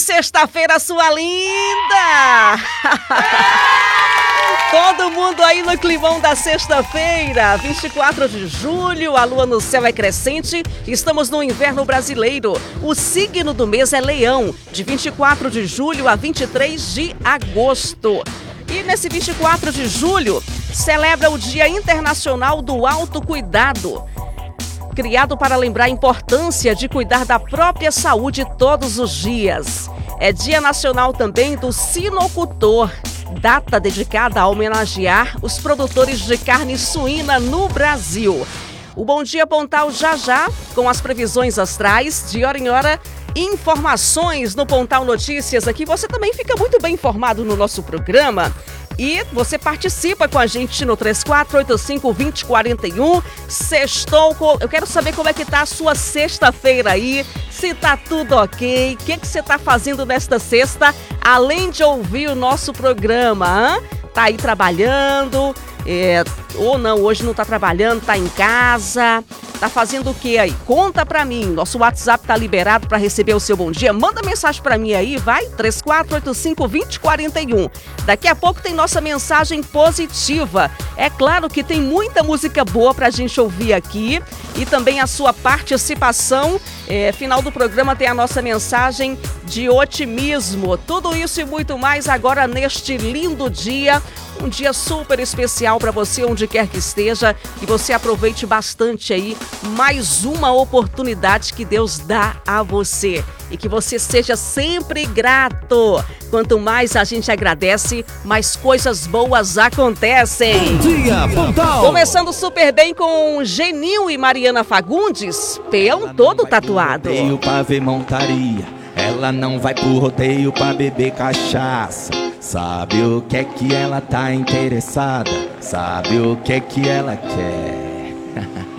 sexta-feira, sua linda! Todo mundo aí no climão da sexta-feira, 24 de julho, a lua no céu é crescente, estamos no inverno brasileiro. O signo do mês é Leão, de 24 de julho a 23 de agosto. E nesse 24 de julho, celebra o Dia Internacional do Autocuidado, criado para lembrar a importância de cuidar da própria saúde todos os dias. É Dia Nacional também do Sinocultor, data dedicada a homenagear os produtores de carne suína no Brasil. O Bom Dia Pontal já, com as previsões astrais, de hora em hora, informações no Pontal Notícias aqui. Você também fica muito bem informado no nosso programa. E você participa com a gente no 3485-2041. Sextou. Eu quero saber como é que tá a sua sexta-feira aí. Se tá tudo ok. O que você tá fazendo nesta sexta, além de ouvir o nosso programa? Tá aí trabalhando? Ou não, hoje não tá trabalhando, tá em casa. Tá fazendo o que aí? Conta pra mim. Nosso WhatsApp tá liberado pra receber o seu bom dia. Manda mensagem pra mim aí, vai? 3485-2041. Daqui a pouco tem nossa mensagem positiva. É claro que tem muita música boa pra gente ouvir aqui. E também a sua participação. Final do programa tem a nossa mensagem de otimismo. Tudo isso e muito mais agora neste lindo dia. Um dia super especial para você, onde quer que esteja, e você aproveite bastante aí mais uma oportunidade que Deus dá a você. E que você seja sempre grato. Quanto mais a gente agradece, mais coisas boas acontecem. Bom dia, Pontal! Começando super bem com Geninho e Mariana Fagundes, peão todo tatuado. Rodeio pra ver montaria, ela não vai pro rodeio pra beber cachaça. Sabe o que é que ela tá interessada? Sabe o que é que ela quer?